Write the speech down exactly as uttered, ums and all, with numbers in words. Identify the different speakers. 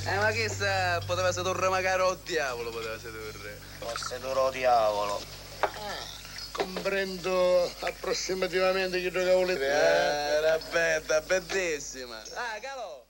Speaker 1: Eh, ma che sa, poteva sedurre magari o diavolo, poteva sedurre.
Speaker 2: O sedurre o diavolo.
Speaker 3: Ah, comprendo approssimativamente che giocavo le...
Speaker 1: Eh, era bella, bellissima. Ah, calo!